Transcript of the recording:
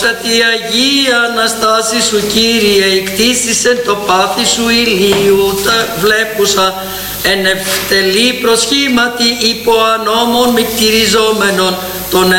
δόξατη Αγία Αναστάση σου Κύριε, εκτίσισεν το πάθη σου ηλίου, τα βλέπουσα εν ευτελή προσχήματι υπό ανόμων μικτηριζόμενων των